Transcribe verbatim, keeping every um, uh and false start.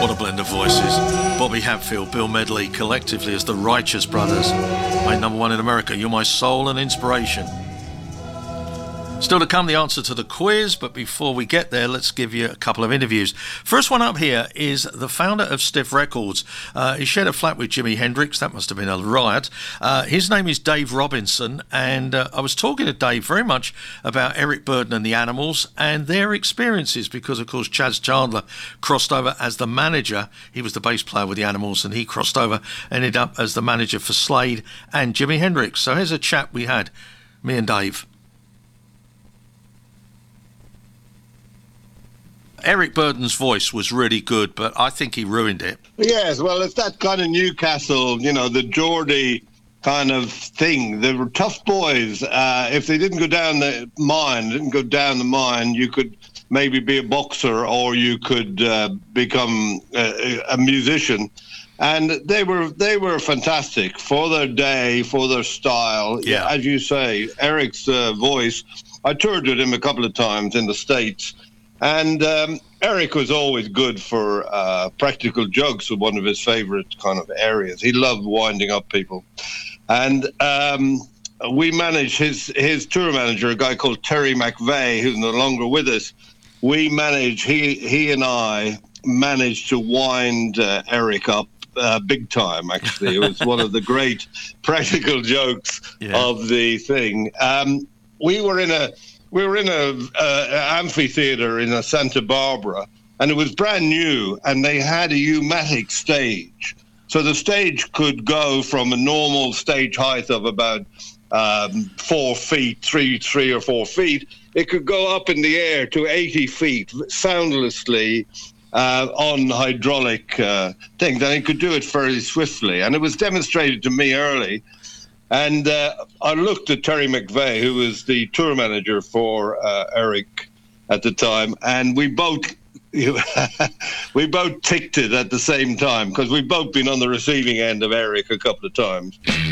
What a blend of voices. Bobby Hatfield, Bill Medley, collectively as the Righteous Brothers. Made number one in America. You're my soul and inspiration. Still to come, the answer to the quiz, but before we get there, let's give you a couple of interviews. First one up here is the founder of Stiff Records. Uh, he shared a flat with Jimi Hendrix. That must have been a riot. Uh, his name is Dave Robinson, and uh, I was talking to Dave very much about Eric Burdon and the Animals and their experiences, because, of course, Chaz Chandler crossed over as the manager. He was the bass player with the Animals, and he crossed over, ended up as the manager for Slade and Jimi Hendrix. So here's a chat we had, me and Dave. Eric Burdon's voice was really good, but I think he ruined it. Yes, well, it's that kind of Newcastle, you know, the Geordie kind of thing. They were tough boys. Uh, if they didn't go down the mine, didn't go down the mine, you could maybe be a boxer or you could uh, become a, a musician. And they were they were fantastic for their day, for their style. Yeah. As you say, Eric's uh, voice, I toured with him a couple of times in the States. And um, Eric was always good for uh, practical jokes, was one of his favorite kind of areas. He loved winding up people. And um, we managed his, his tour manager, a guy called Terry McVeigh, who's no longer with us. We managed, he, he and I managed to wind uh, Eric up uh, big time, actually. It was one of the great practical jokes yeah. of the thing. Um, we were in a... We were in a uh, amphitheater in a Santa Barbara, and it was brand new, and they had a U-matic stage. So the stage could go from a normal stage height of about um, four feet, three, three or four feet. It could go up in the air to eighty feet, soundlessly, uh, on hydraulic uh, things, and it could do it very swiftly. And it was demonstrated to me early. And uh, I looked at Terry McVeigh, who was the tour manager for uh, Eric at the time, and we both we both ticked it at the same time, because we've both been on the receiving end of Eric a couple of times.